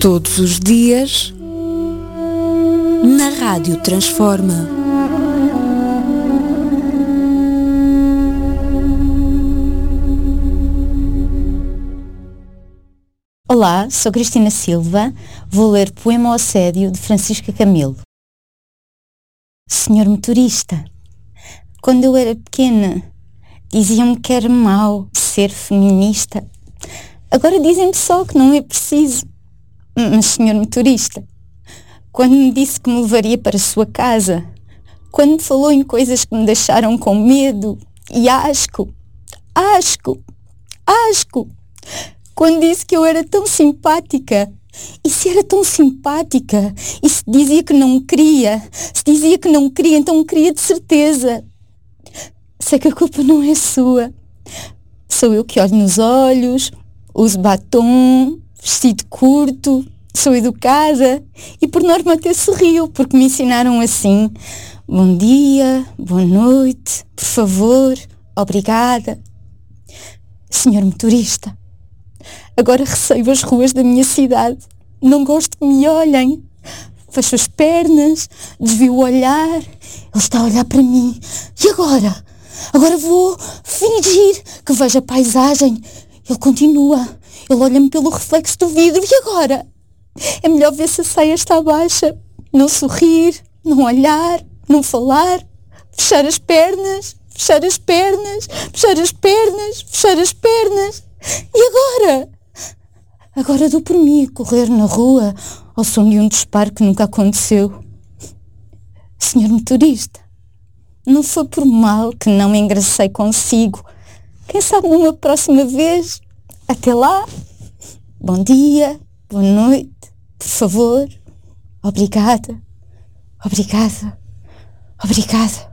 Todos os dias, na Rádio Transforma. Olá, sou Cristina Silva, vou ler Poema ao Assédio de Francisca Camilo. Senhor motorista, quando eu era pequena, diziam-me que era mau ser feminista. Agora dizem-me só que não é preciso. Mas, senhor motorista, quando me disse que me levaria para a sua casa, quando me falou em coisas que me deixaram com medo e asco, quando disse que eu era tão simpática, e se era tão simpática, e se dizia que não me queria, então me queria de certeza. Sei que a culpa não é sua. Sou eu que olho nos olhos, uso batom, vestido curto, sou educada e por norma até sorrio, porque me ensinaram assim: bom dia, boa noite, por favor, obrigada. Senhor motorista, agora receio as ruas da minha cidade, não gosto que me olhem, fecho as pernas, desvio o olhar, ele está a olhar para mim, e agora? Agora vou fingir que vejo a paisagem. Ele continua, ele olha-me pelo reflexo do vidro, e agora? É melhor ver se a saia está baixa, não sorrir, não olhar, não falar, fechar as pernas, fechar as pernas, fechar as pernas, fechar as pernas. E agora? Agora dou por mim a correr na rua ao som de um disparo que nunca aconteceu. Senhor motorista, não foi por mal que não me engracei consigo. Quem sabe numa próxima vez? Até lá. Bom dia, boa noite, por favor. Obrigada, obrigada, obrigada.